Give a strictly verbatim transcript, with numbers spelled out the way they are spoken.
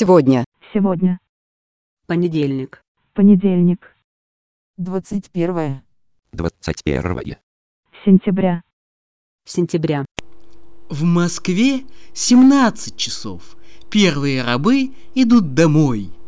Сегодня. Сегодня. Понедельник. Понедельник. Двадцать первое. Двадцать первое. Сентября. Сентября. В Москве семнадцать часов. Первые рабы идут домой.